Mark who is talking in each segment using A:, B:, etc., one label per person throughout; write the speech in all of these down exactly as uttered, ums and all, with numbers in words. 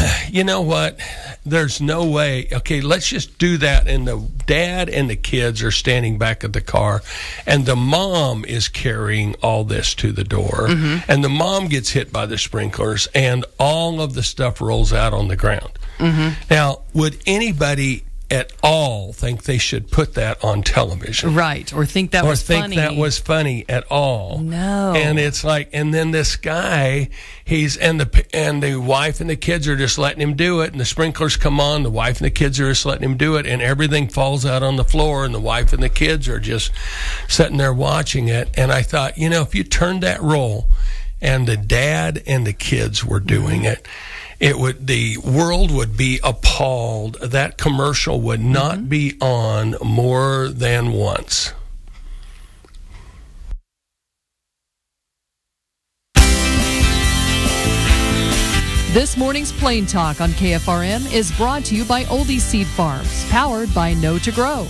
A: you know what? There's no way. Okay, let's just do that. And the dad and the kids are standing back at the car, and the mom is carrying all this to the door, mm-hmm. and the mom gets hit by the sprinklers, and all of the stuff rolls out on the ground. Mm-hmm. Now, would anybody at all think they should put that on television?
B: Right, or think that
A: or
B: was
A: think
B: funny.
A: that was funny at all.
B: No.
A: And it's like, and then this guy, he's, and the and the wife and the kids are just letting him do it, and the sprinklers come on, the wife and the kids are just letting him do it, and everything falls out on the floor, and the wife and the kids are just sitting there watching it. And I thought, you know, if you turned that role, and the dad and the kids were doing it, it would, the world would be appalled. That commercial would not mm-hmm. be on more than once.
B: This morning's Plain Talk on K F R M is brought to you by Oldie Seed Farms, powered by Know to Grow.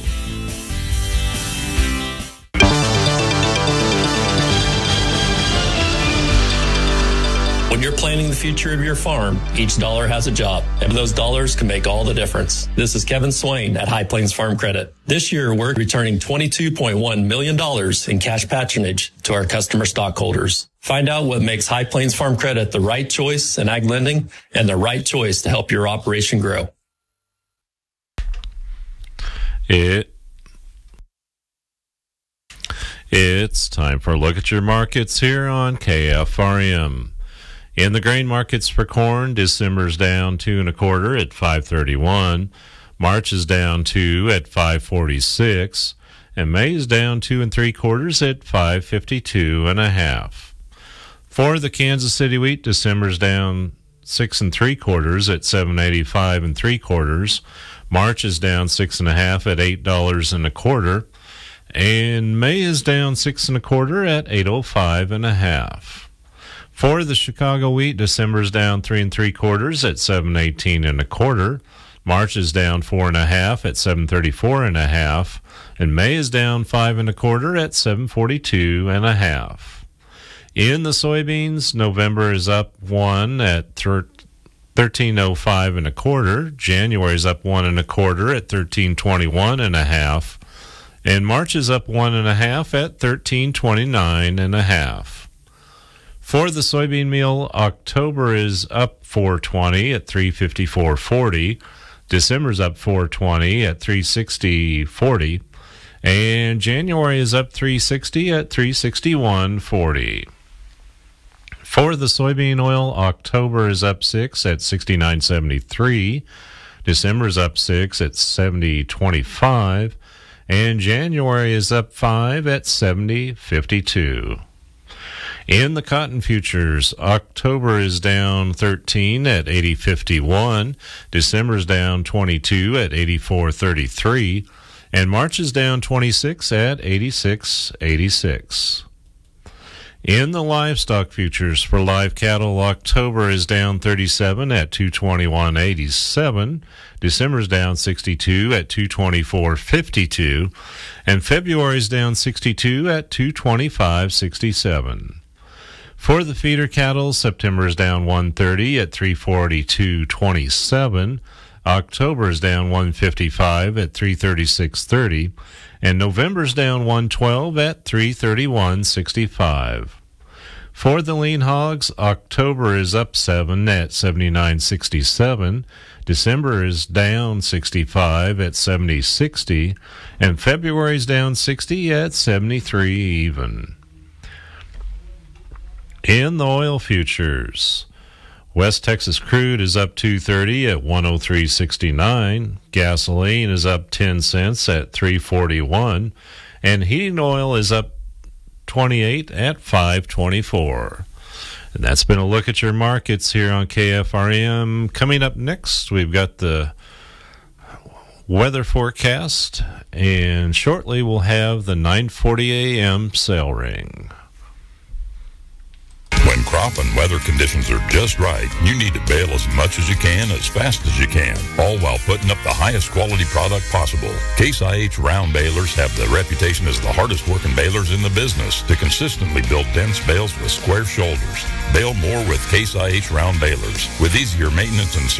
C: When you're planning the future of your farm, each dollar has a job, and those dollars can make all the difference. This is Kevin Swain at High Plains Farm Credit. This year, we're returning twenty-two point one million dollars in cash patronage to our customer stockholders. Find out what makes High Plains Farm Credit the right choice in ag lending and the right choice to help your operation grow.
D: It It's time for a look at your markets here on K F R M. In the grain markets for corn, December's down two and a quarter at five thirty-one. March is down two at five forty-six, and May is down two and three quarters at five fifty-two and a half. For the Kansas City wheat, December's down six and three quarters at seven eighty-five and three quarters. March is down six and a half at eight dollars and a quarter, and May is down six and a quarter at eight oh five and a half. For the Chicago wheat, December's down three and three quarters at seven eighteen and a quarter. March is down four and a half at seven thirty-four and a half, and May is down five and a quarter at seven forty-two and a half. In the soybeans, November is up one at thirteen oh five and a quarter. January is up one and a quarter at thirteen twenty-one and a half, and March is up one and a half at thirteen twenty-nine and a half. For the soybean meal, October is up four twenty at three fifty-four forty. December's up four twenty at three sixty forty, and January is up three sixty at three sixty-one forty. For the soybean oil, October is up six at sixty-nine seventy-three. December is up six at seventy twenty-five, and January is up five at seventy fifty-two. In the cotton futures, October is down thirteen at eighty fifty-one, December is down twenty-two at eighty-four thirty-three, and March is down twenty-six at eighty-six eighty-six. In the livestock futures for live cattle, October is down thirty-seven at two twenty-one eighty-seven, December is down sixty-two at two twenty-four fifty-two, and February is down sixty-two at two twenty-five sixty-seven. For the feeder cattle, September is down one thirty at three forty-two twenty-seven, October is down one fifty-five at three thirty-six thirty, and November is down one twelve at three thirty-one sixty-five. For the lean hogs, October is up seven at seventy-nine sixty-seven, December is down sixty-five at seventy sixty, and February is down sixty at seventy-three even. In the oil futures, West Texas crude is up two thirty at one oh three sixty-nine, gasoline is up ten cents at three forty-one, and heating oil is up twenty-eight at five twenty-four. And that's been a look at your markets here on K F R M. Coming up next, we've got the weather forecast, and shortly we'll have the nine forty a.m. sale ring.
E: When crop and weather conditions are just right, you need to bale as much as you can, as fast as you can, all while putting up the highest quality product possible. Case I H round balers have the reputation as the hardest working balers in the business to consistently build dense bales with square shoulders. Bale more with Case I H round balers. With easier maintenance and